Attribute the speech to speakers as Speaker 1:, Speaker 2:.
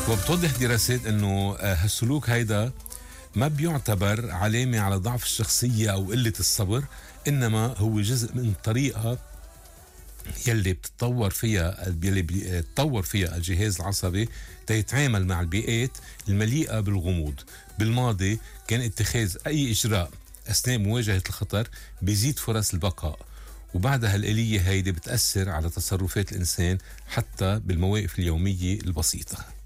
Speaker 1: وبتوضح دراسات انه هالسلوك هيدا ما بيعتبر علامة على ضعف الشخصية او قلة الصبر، انما هو جزء من طريقة يلي بتطور فيها الجهاز العصبي تيتعامل مع البيئات المليئة بالغموض. بالماضي كان اتخاذ اي اجراء اثناء مواجهة الخطر بيزيد فرص البقاء، وبعدها الآلية هيدي بتأثر على تصرفات الإنسان حتى بالمواقف اليومية البسيطة.